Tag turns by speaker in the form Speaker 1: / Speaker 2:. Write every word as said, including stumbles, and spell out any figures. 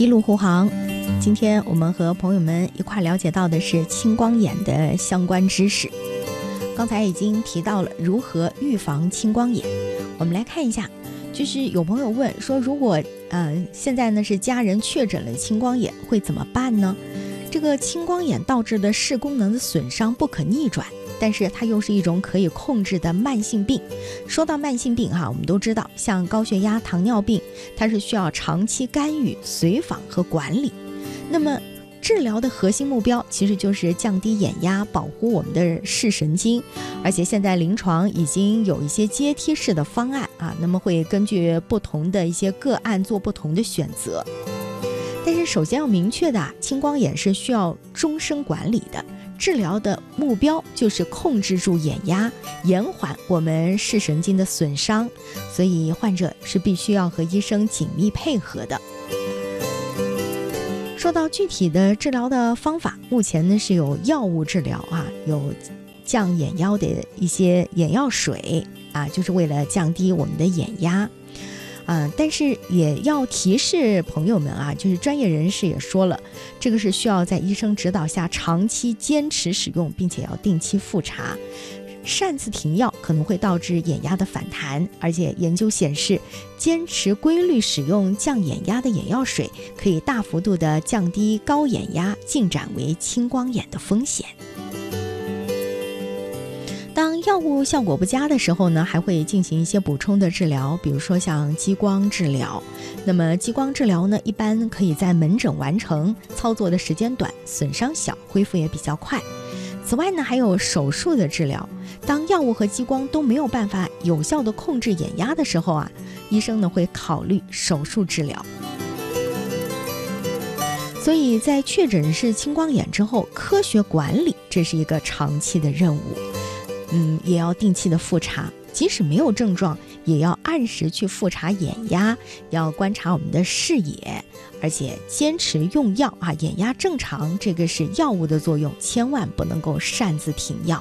Speaker 1: 一路护航。今天我们和朋友们一块了解到的是青光眼的相关知识。刚才已经提到了如何预防青光眼，我们来看一下，就是有朋友问说，如果呃现在呢是家人确诊了青光眼，会怎么办呢？这个青光眼导致的视功能的损伤不可逆转，但是它又是一种可以控制的慢性病。说到慢性病哈，我们都知道，像高血压、糖尿病，它是需要长期干预、随访和管理。那么治疗的核心目标其实就是降低眼压，保护我们的视神经。而且现在临床已经有一些阶梯式的方案啊，那么会根据不同的一些个案做不同的选择。但是首先要明确的啊，青光眼是需要终生管理的，治疗的目标就是控制住眼压，延缓我们视神经的损伤，所以患者是必须要和医生紧密配合的。说到具体的治疗的方法，目前呢是有药物治疗啊，有降眼压的一些眼药水啊，就是为了降低我们的眼压。嗯，但是也要提示朋友们啊，就是专业人士也说了，这个是需要在医生指导下长期坚持使用，并且要定期复查。擅自停药可能会导致眼压的反弹，而且研究显示，坚持规律使用降眼压的眼药水，可以大幅度的降低高眼压进展为青光眼的风险。当药物效果不佳的时候呢，还会进行一些补充的治疗，比如说像激光治疗。那么激光治疗呢，一般可以在门诊完成，操作的时间短，损伤小，恢复也比较快。此外呢，还有手术的治疗。当药物和激光都没有办法有效的控制眼压的时候啊，医生呢会考虑手术治疗。所以在确诊是青光眼之后，科学管理这是一个长期的任务。嗯，也要定期的复查，即使没有症状，也要按时去复查眼压，要观察我们的视野，而且坚持用药啊，眼压正常，这个是药物的作用，千万不能够擅自停药。